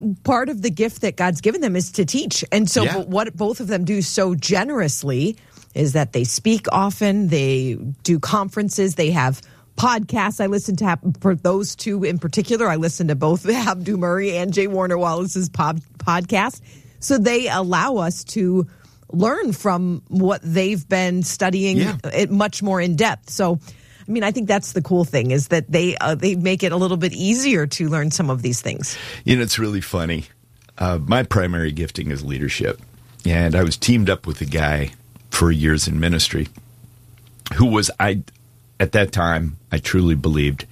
part of the gift that God's given them is to teach. And so what both of them do so generously is that they speak often, they do conferences, they have podcasts. I listen to, for those two in particular, I listen to both Abdu Murray and J. Warner Wallace's podcast. So they allow us to learn from what they've been studying it much more in depth. So, I mean, I think that's the cool thing is that they make it a little bit easier to learn some of these things. You know, it's really funny. My primary gifting is leadership. And I was teamed up with a guy for years in ministry who was, at that time, I truly believed,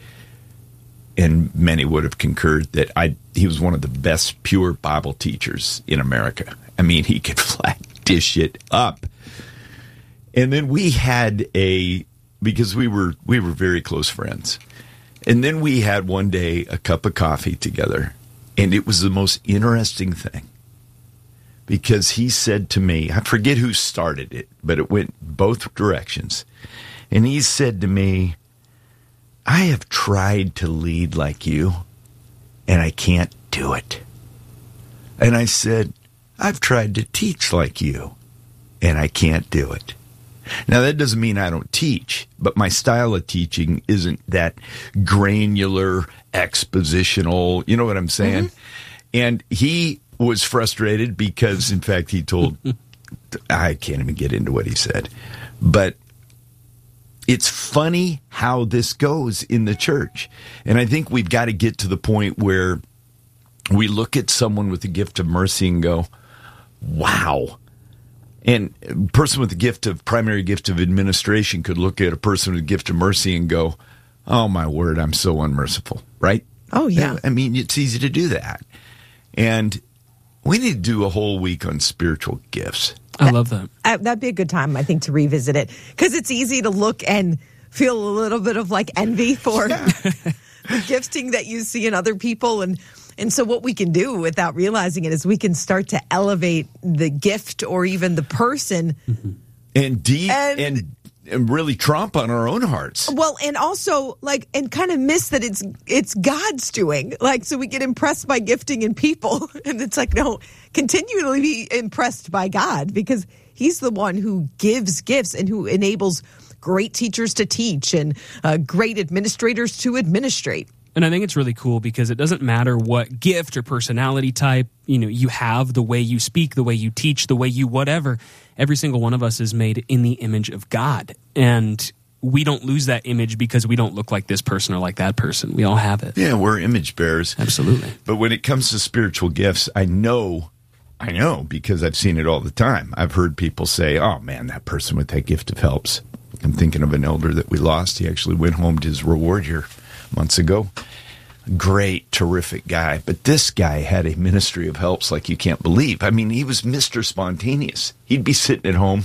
and many would have concurred, that he was one of the best pure Bible teachers in America. I mean, he could flat dish it up. And then we had because we were very close friends. And then we had one day a cup of coffee together, and it was the most interesting thing. Because he said to me, I forget who started it, but it went both directions. And he said to me, I have tried to lead like you, and I can't do it. And I said, I've tried to teach like you, and I can't do it. Now, that doesn't mean I don't teach, but my style of teaching isn't that granular, expositional, you know what I'm saying? Mm-hmm. And he was frustrated because, in fact, he told, I can't even get into what he said, but it's funny how this goes in the church. And I think we've got to get to the point where we look at someone with the gift of mercy and go, wow. And a person with the primary gift of administration could look at a person with the gift of mercy and go, oh, my word, I'm so unmerciful, right? Oh, yeah. I mean, it's easy to do that. And we need to do a whole week on spiritual gifts. I love that. That'd be a good time, I think, to revisit it. Because it's easy to look and feel a little bit of like envy for the gifting that you see in other people. And so what we can do without realizing it is we can start to elevate the gift or even the person. Mm-hmm. And really tromp on our own hearts. Well, and also and kind of miss that it's God's doing. So we get impressed by gifting in people, and it's like, no, continually be impressed by God because He's the one who gives gifts and who enables great teachers to teach and great administrators to administrate. And I think it's really cool because it doesn't matter what gift or personality type, you have, the way you speak, the way you teach, the way you whatever. Every single one of us is made in the image of God. And we don't lose that image because we don't look like this person or like that person. We all have it. Yeah, we're image bearers. Absolutely. But when it comes to spiritual gifts, I know because I've seen it all the time. I've heard people say, oh man, that person with that gift of helps. I'm thinking of an elder that we lost. He actually went home to his reward here months ago. Great, terrific guy. But this guy had a ministry of helps like you can't believe. I mean, he was Mr. Spontaneous. He'd be sitting at home.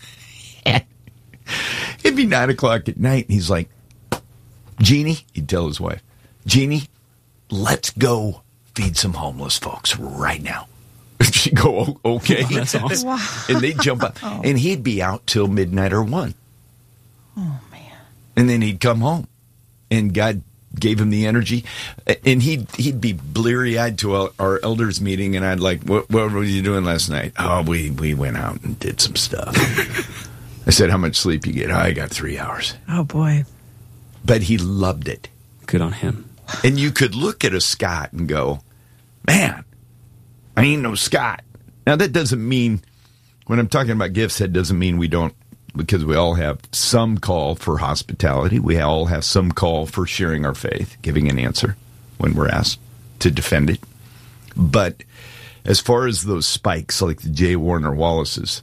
It'd be 9 o'clock at night. And he's like, Jeannie, he'd tell his wife, Jeannie, let's go feed some homeless folks right now. And she'd go, okay. Oh, that's awesome. Wow. And they'd jump up. Oh. And he'd be out till midnight or 1. Oh, man. And then he'd come home. And God gave him the energy, and he'd be bleary-eyed to our elders meeting, and I'd like, what were you doing last night? Oh, we went out and did some stuff. I said, how much sleep you get? Oh, I got 3 hours. Oh, boy. But he loved it. Good on him. And you could look at a Scott and go, man, I ain't no Scott. Now, that doesn't mean, when I'm talking about gifts, that doesn't mean we don't, because we all have some call for hospitality. We all have some call for sharing our faith, giving an answer when we're asked to defend it. But as far as those spikes, like the J. Warner Wallaces,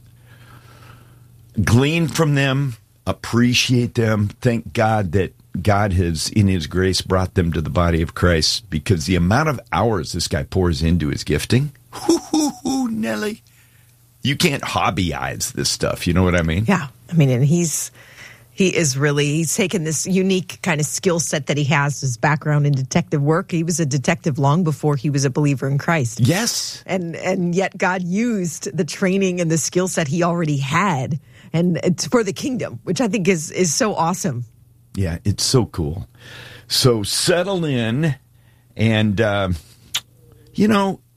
glean from them, appreciate them. Thank God that God has, in His grace, brought them to the body of Christ, because the amount of hours this guy pours into his gifting, Nelly, you can't hobbyize this stuff. You know what I mean? Yeah. I mean, and he's taken this unique kind of skill set that he has, his background in detective work. He was a detective long before he was a believer in Christ. Yes. And yet God used the training and the skill set he already had and it's for the kingdom, which I think is so awesome. Yeah, it's so cool. So settle in and You know,